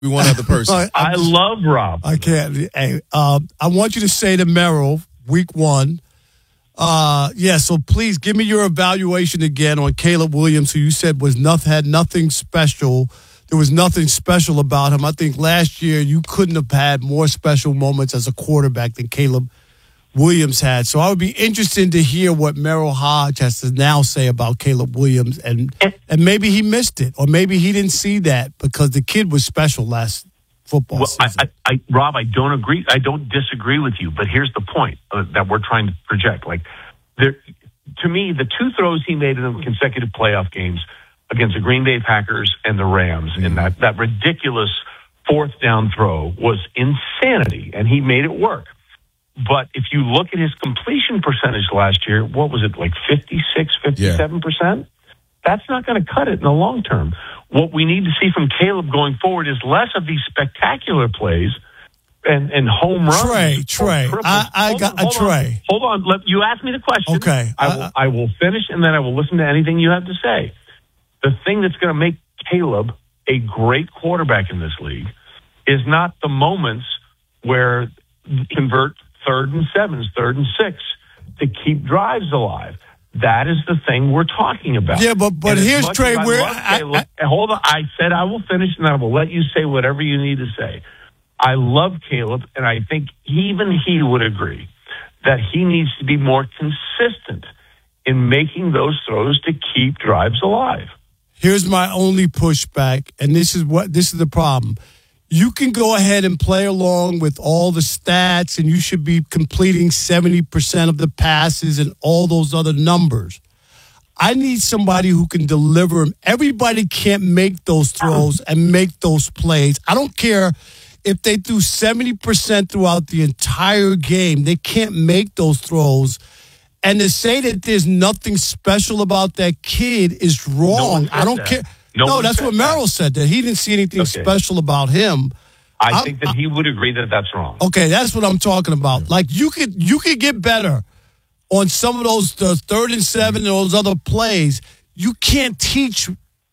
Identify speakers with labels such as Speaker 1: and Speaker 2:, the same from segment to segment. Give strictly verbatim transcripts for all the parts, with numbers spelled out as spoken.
Speaker 1: Be one other person.
Speaker 2: I
Speaker 3: just,
Speaker 2: love Rob.
Speaker 3: I can't. Hey, uh, I want you to say to Merrill, week one. Uh, yeah, so please give me your evaluation again on Caleb Williams, who you said was not, had nothing special. There was nothing special about him. I think last year you couldn't have had more special moments as a quarterback than Caleb Williams had. So I would be interested to hear what Merrill Hodge has to now say about Caleb Williams, and and maybe he missed it, or maybe he didn't see that because the kid was special last football
Speaker 2: well,
Speaker 3: season.
Speaker 2: I, I, I, Rob, I don't agree. I don't disagree with you, but here's the point uh, that we're trying to project. Like, there, to me, the two throws he made in the consecutive playoff games against the Green Bay Packers and the Rams, mm-hmm. and that that ridiculous fourth down throw was insanity, and he made it work. But if you look at his completion percentage last year, what was it, like fifty-six, fifty-seven percent? Yeah. That's not going to cut it in the long term. What we need to see from Caleb going forward is less of these spectacular plays and, and home runs.
Speaker 3: Trey, Trey. I, I
Speaker 2: hold
Speaker 3: got
Speaker 2: on,
Speaker 3: a Trey.
Speaker 2: On, hold on. Let, you asked me the question.
Speaker 3: Okay.
Speaker 2: I will, I will finish, and then I will listen to anything you have to say. The thing that's going to make Caleb a great quarterback in this league is not the moments where convert third and sevens, third and six to keep drives alive. That is the thing we're talking about.
Speaker 3: Yeah, but but here's Trey. Where I,
Speaker 2: Caleb, I, hold on, I said I will finish, and I will let you say whatever you need to say. I love Caleb, and I think even he would agree that he needs to be more consistent in making those throws to keep drives alive.
Speaker 3: Here's my only pushback, and this is what this is the problem. You can go ahead and play along with all the stats, and you should be completing seventy percent of the passes and all those other numbers. I need somebody who can deliver them. Everybody can't make those throws and make those plays. I don't care if they threw seventy percent throughout the entire game. They can't make those throws. And to say that there's nothing special about that kid is wrong.
Speaker 2: No
Speaker 3: I don't
Speaker 2: that.
Speaker 3: care.
Speaker 2: No,
Speaker 3: no that's what Merrill that. said, that he didn't see anything okay. special about him.
Speaker 2: I
Speaker 3: I'm,
Speaker 2: think that he would agree that that's wrong.
Speaker 3: Okay, that's what I'm talking about. Like, you could you could get better on some of those the third and seven and those other plays. You can't teach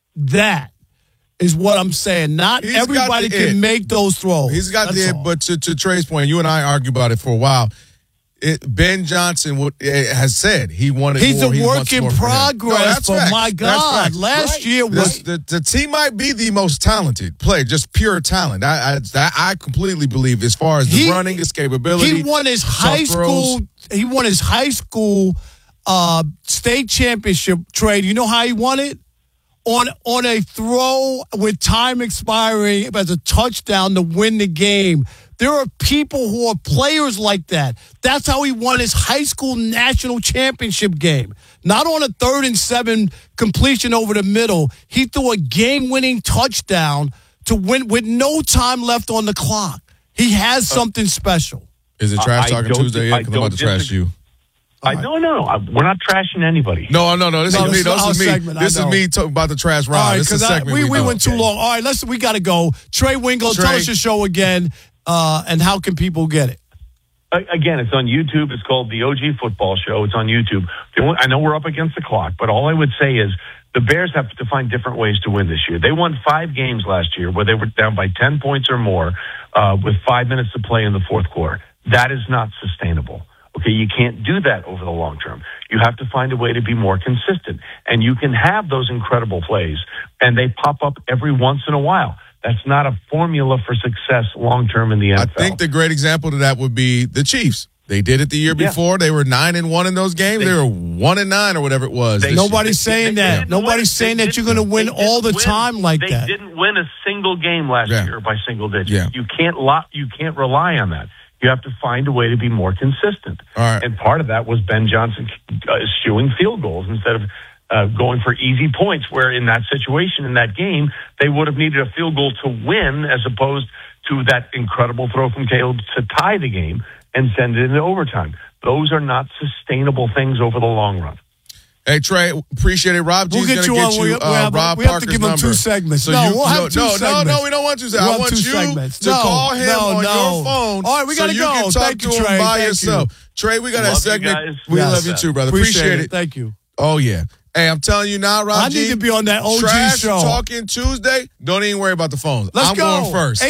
Speaker 3: that, is what I'm saying. Not He's everybody can it. make those throws.
Speaker 1: He's got
Speaker 3: that's
Speaker 1: the
Speaker 3: all.
Speaker 1: it, but to, to Trey's point, you and I argue about it for a while. It, Ben Johnson would, has said he wanted
Speaker 3: He's
Speaker 1: more.
Speaker 3: a
Speaker 1: he
Speaker 3: work in progress, no, but my God, last right. year was...
Speaker 1: The, the, the team might be the most talented player, just pure talent. I I, I completely believe as far as the he, running, his capability.
Speaker 3: He won his high school... He won his high school uh, state championship trade. You know how he won it? On, on a throw with time expiring as a touchdown to win the game. There are people who are players like that. That's how he won his high school national championship game. Not on a third and seven completion over the middle. He threw a game-winning touchdown to win with no time left on the clock. He has something special.
Speaker 1: Is it trash talking Tuesday yet? Because I'm about to trash you.
Speaker 2: I right. no, no, no. We're not trashing anybody.
Speaker 1: No, no, no. This
Speaker 3: no,
Speaker 1: is
Speaker 3: this
Speaker 1: me.
Speaker 3: Is
Speaker 1: this is me.
Speaker 3: segment,
Speaker 1: this is me talking about the trash Rob.
Speaker 3: All right,
Speaker 1: this is
Speaker 3: I,
Speaker 1: segment
Speaker 3: we,
Speaker 1: we,
Speaker 3: we went too
Speaker 1: okay.
Speaker 3: long. All right, let's. We got to go. Trey Wingo,
Speaker 1: Trey.
Speaker 3: tell us your show again, uh, and how can people get it?
Speaker 2: Again, it's on YouTube. It's called the O G Football Show. It's on YouTube. I know we're up against the clock, but all I would say is the Bears have to find different ways to win this year. They won five games last year where they were down by ten points or more uh, with five minutes to play in the fourth quarter. That is not sustainable. Okay, you can't do that over the long term. You have to find a way to be more consistent. And you can have those incredible plays, and they pop up every once in a while. That's not a formula for success long term in the N F L.
Speaker 1: I think the great example to that would be the Chiefs. They did it the year
Speaker 2: yeah.
Speaker 1: before. They were nine and one in those games. They, they were one and nine or whatever it was.
Speaker 3: They, nobody's they, saying they, that. They nobody's saying that you're going to win all the
Speaker 2: win.
Speaker 3: time like
Speaker 2: they
Speaker 3: that.
Speaker 2: They didn't win a single game last
Speaker 1: yeah.
Speaker 2: year by single digits.
Speaker 1: Yeah.
Speaker 2: You can't lo- You can't rely on that. You have to find a way to be more consistent.
Speaker 1: All right.
Speaker 2: And part of that was Ben Johnson uh, eschewing field goals instead of uh, going for easy points, where in that situation, in that game, they would have needed a field goal to win as opposed to that incredible throw from Caleb to tie the game and send it into overtime. Those are not sustainable things over the long run.
Speaker 1: Hey, Trey, appreciate it. Rob G's
Speaker 3: we'll
Speaker 1: going to get you,
Speaker 3: we,
Speaker 1: uh,
Speaker 3: we have,
Speaker 1: Rob
Speaker 3: we have
Speaker 1: Parker's
Speaker 3: to give him
Speaker 1: number.
Speaker 3: two segments.
Speaker 1: So
Speaker 3: no,
Speaker 1: you,
Speaker 3: we'll have
Speaker 1: no,
Speaker 3: two
Speaker 1: no,
Speaker 3: segments.
Speaker 1: no, no, we don't want you to.
Speaker 3: We'll
Speaker 1: I want you
Speaker 3: segments.
Speaker 1: to
Speaker 3: no,
Speaker 1: call him
Speaker 3: no,
Speaker 1: on
Speaker 3: no.
Speaker 1: your phone.
Speaker 3: All right, we got to
Speaker 1: so
Speaker 3: go.
Speaker 1: You can talk
Speaker 3: Thank
Speaker 1: to
Speaker 3: you,
Speaker 1: him
Speaker 3: Trey.
Speaker 1: by
Speaker 3: Thank
Speaker 1: yourself.
Speaker 3: You.
Speaker 1: Trey, we got
Speaker 2: love
Speaker 1: a segment.
Speaker 2: You guys.
Speaker 1: We
Speaker 3: yes.
Speaker 1: love you too, brother.
Speaker 3: Appreciate,
Speaker 1: Appreciate
Speaker 3: it.
Speaker 1: it.
Speaker 3: Thank you.
Speaker 1: Oh, yeah. Hey, I'm telling you now, Rob
Speaker 3: I
Speaker 1: G,
Speaker 3: need to be on that O G
Speaker 1: Trash
Speaker 3: show.
Speaker 1: Talking Tuesday. Don't even worry about the phones.
Speaker 3: Let's
Speaker 1: I'm
Speaker 3: go.
Speaker 1: going first.